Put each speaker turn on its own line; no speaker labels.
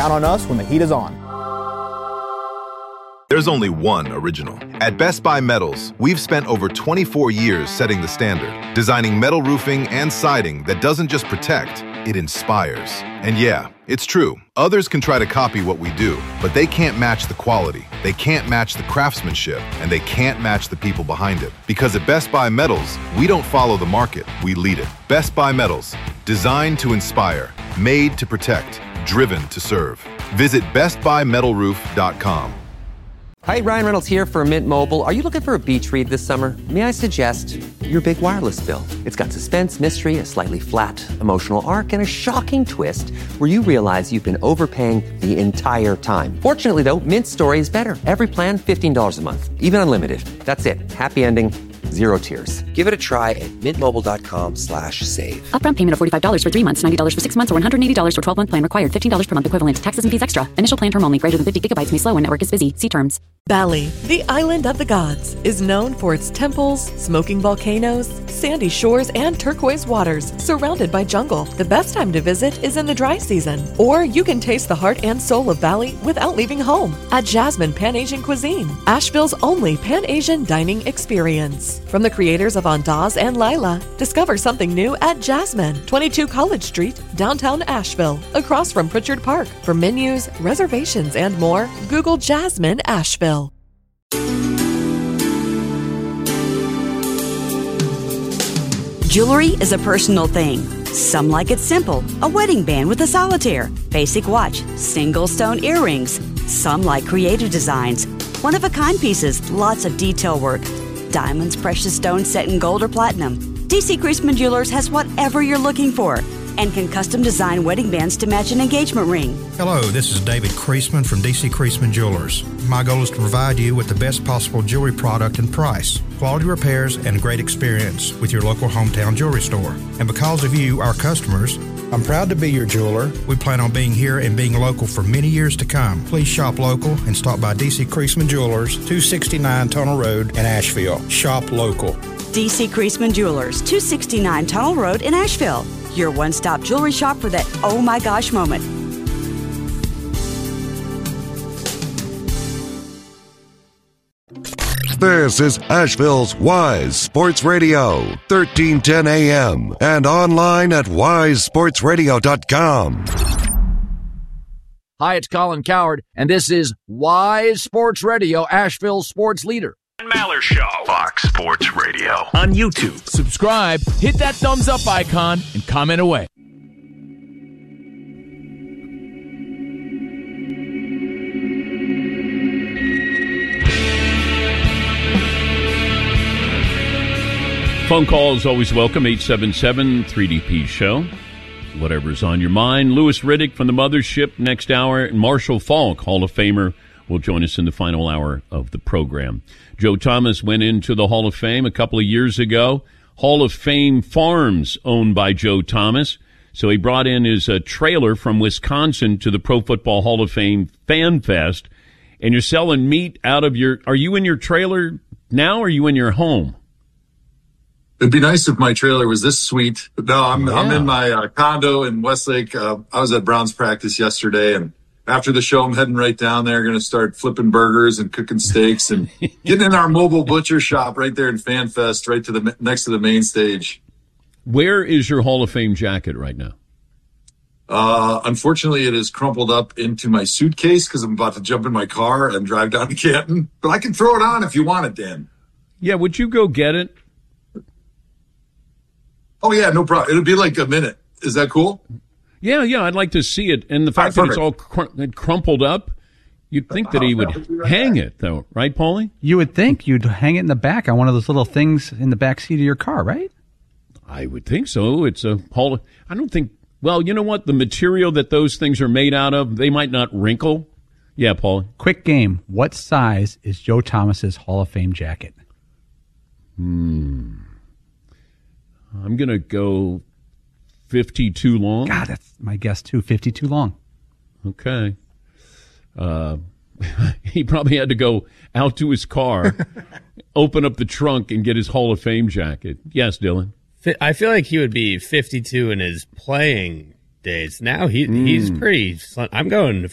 Count on us when the heat is on.
There's only one original. At Best Buy Metals, we've spent over 24 years setting the standard, designing metal roofing and siding that doesn't just protect, it inspires. And yeah, it's true. Others can try to copy what we do, but they can't match the quality, they can't match the craftsmanship, and they can't match the people behind it. Because at Best Buy Metals, we don't follow the market, we lead it. Best Buy Metals, designed to inspire, made to protect, driven to serve. Visit bestbuymetalroof.com.
Hi, Ryan Reynolds here for Mint Mobile. Are you looking for a beach read this summer? May I suggest your big wireless bill? It's got suspense, mystery, a slightly flat, emotional arc, and a shocking twist where you realize you've been overpaying the entire time. Fortunately, though, Mint's story is better. Every plan, $15 a month. Even unlimited. That's it. Happy ending. Zero tears. Give it a try at mintmobile.com/save.
Upfront payment of $45 for 3 months, $90 for 6 months, or $180 for 12-month plan required. $15 per month equivalent. Taxes and fees extra. Initial plan term only. Greater than 50 gigabytes may slow when network is busy. See terms.
Bali, the island of the gods, is known for its temples, smoking volcanoes, sandy shores, and turquoise waters surrounded by jungle. The best time to visit is in the dry season. Or you can taste the heart and soul of Bali without leaving home at Jasmine Pan-Asian Cuisine, Asheville's only Pan-Asian dining experience. From the creators of Andaz and Lila, discover something new at Jasmine, 22 College Street, downtown Asheville, across from Pritchard Park. For menus, reservations, and more, Google Jasmine Asheville.
Jewelry is a personal thing. Some like it simple, a wedding band with a solitaire, basic watch, single stone earrings. Some like creative designs, one-of-a-kind pieces, lots of detail work. Diamonds, precious stones set in gold or platinum. DC Creasman Jewelers has whatever you're looking for and can custom design wedding bands to match an engagement ring.
Hello, this is David Creasman from DC Creasman Jewelers. My goal is to provide you with the best possible jewelry product and price, quality repairs, and great experience with your local hometown jewelry store. And because of you, our customers, I'm proud to be your jeweler. We plan on being here and being local for many years to come. Please shop local and stop by DC Creasman Jewelers, 269 Tunnel Road in Asheville. Shop local.
DC Creasman Jewelers, 269 Tunnel Road in Asheville. Your one-stop jewelry shop for that oh my gosh moment.
This is Asheville's Wise Sports Radio, 1310 AM, and online at wisesportsradio.com.
Hi, it's Colin Coward, and this is Wise Sports Radio, Asheville's sports leader.
Maller Show, Fox Sports Radio.
On YouTube, subscribe, hit that thumbs up icon, and comment away.
Phone calls always welcome, 877-3DP-SHOW. Whatever's on your mind. Louis Riddick from the Mothership next hour. And Marshall Faulk, Hall of Famer, will join us in the final hour of the program. Joe Thomas went into the Hall of Fame a couple of years ago. Hall of Fame Farms owned by Joe Thomas. So he brought in his trailer from Wisconsin to the Pro Football Hall of Fame Fan Fest. And you're selling meat out of your... Are you in your trailer now or are you in your home?
It'd be nice if my trailer was this sweet. But no, I'm in my condo in Westlake. I was at Browns practice yesterday, and after the show, I'm heading right down there. Going to start flipping burgers and cooking steaks and getting in our mobile butcher shop right there in Fan Fest, right to the next to the main stage.
Where is your Hall of Fame jacket right now?
Unfortunately, it is crumpled up into my suitcase because I'm about to jump in my car and drive down to Canton. But I can throw it on if you want it, Dan.
Yeah, would you go get it?
Oh, yeah, no problem. It'll be like a minute. Is that cool?
Yeah, I'd like to see it. And the fact that it's all crumpled up, you'd think that he would hang it, though. Right, Paulie?
You would think you'd hang it in the back on one of those little things in the back seat of your car, right?
I would think so. It's a Hall. I don't think. Well, you know what? The material that those things are made out of, they might not wrinkle. Yeah, Paulie.
Quick game. What size is Joe Thomas's Hall of Fame jacket?
I'm going to go 52 long.
God, that's my guess, too. 52 long.
Okay. He probably had to go out to his car, open up the trunk, and get his Hall of Fame jacket. Yes, Dylan?
I feel like he would be 52 in his playing days. Now he's pretty... I'm going